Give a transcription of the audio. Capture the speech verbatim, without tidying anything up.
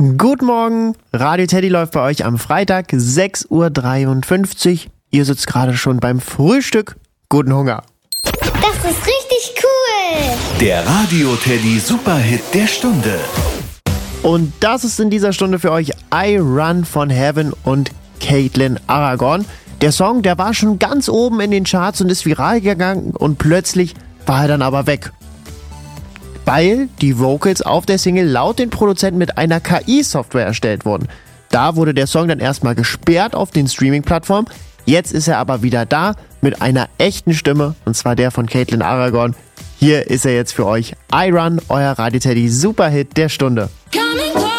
Guten Morgen, Radio Teddy läuft bei euch am Freitag, sechs Uhr dreiundfünfzig. Ihr sitzt gerade schon beim Frühstück. Guten Hunger. Das ist richtig cool. Der Radio Teddy Superhit der Stunde. Und das ist in dieser Stunde für euch I Run von Heaven und Caitlin Aragon. Der Song, der war schon ganz oben in den Charts und ist viral gegangen und plötzlich war er dann aber weg. Weil die Vocals auf der Single laut den Produzenten mit einer K I-Software erstellt wurden. Da wurde der Song dann erstmal gesperrt auf den Streaming-Plattformen. Jetzt ist er aber wieder da mit einer echten Stimme, und zwar der von Caitlin Aragon. Hier ist er jetzt für euch. I Run, euer Radio Teddy Superhit der Stunde.